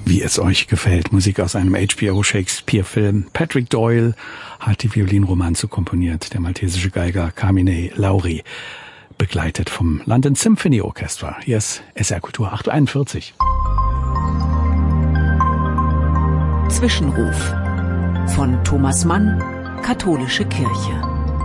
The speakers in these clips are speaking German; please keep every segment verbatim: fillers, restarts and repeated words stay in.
wie es euch gefällt. Musik aus einem H B O Shakespeare-Film. Patrick Doyle hat die Violinromanze komponiert. Der maltesische Geiger Carmine Lauri, begleitet vom London Symphony Orchestra. Hier ist S R Kultur acht Uhr einundvierzig. Zwischenruf von Thomas Mann, Katholische Kirche.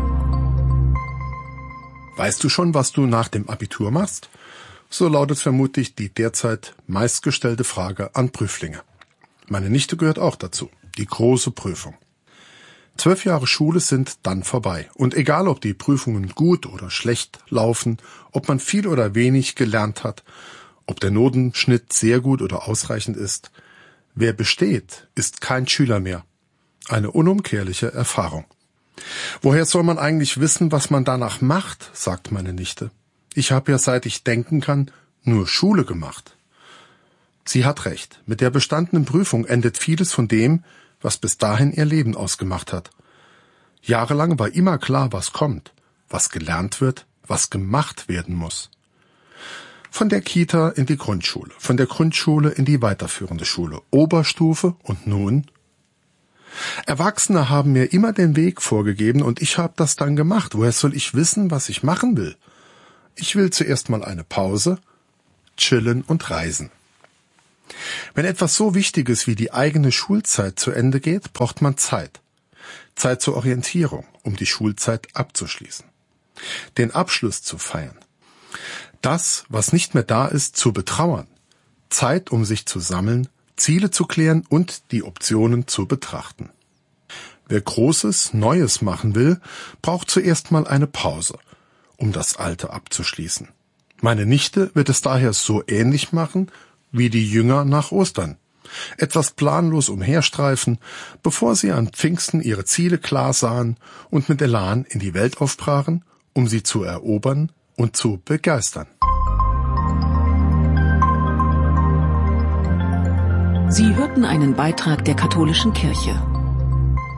Weißt du schon, was du nach dem Abitur machst? So lautet vermutlich die derzeit meistgestellte Frage an Prüflinge. Meine Nichte gehört auch dazu, die große Prüfung. Zwölf Jahre Schule sind dann vorbei. Und egal, ob die Prüfungen gut oder schlecht laufen, ob man viel oder wenig gelernt hat, ob der Notenschnitt sehr gut oder ausreichend ist, wer besteht, ist kein Schüler mehr. Eine unumkehrliche Erfahrung. Woher soll man eigentlich wissen, was man danach macht, sagt meine Nichte. Ich habe ja, seit ich denken kann, nur Schule gemacht. Sie hat recht. Mit der bestandenen Prüfung endet vieles von dem, was bis dahin ihr Leben ausgemacht hat. Jahrelang war immer klar, was kommt, was gelernt wird, was gemacht werden muss. Von der Kita in die Grundschule, von der Grundschule in die weiterführende Schule, Oberstufe und nun? Erwachsene haben mir immer den Weg vorgegeben und ich habe das dann gemacht. Woher soll ich wissen, was ich machen will? Ich will zuerst mal eine Pause, chillen und reisen. Wenn etwas so Wichtiges wie die eigene Schulzeit zu Ende geht, braucht man Zeit. Zeit zur Orientierung, um die Schulzeit abzuschließen. Den Abschluss zu feiern. Das, was nicht mehr da ist, zu betrauern. Zeit, um sich zu sammeln, Ziele zu klären und die Optionen zu betrachten. Wer Großes, Neues machen will, braucht zuerst mal eine Pause, um das Alte abzuschließen. Meine Nichte wird es daher so ähnlich machen wie die Jünger nach Ostern. Etwas planlos umherstreifen, bevor sie an Pfingsten ihre Ziele klar sahen und mit Elan in die Welt aufbrachen, um sie zu erobern und zu begeistern. Sie hörten einen Beitrag der Katholischen Kirche.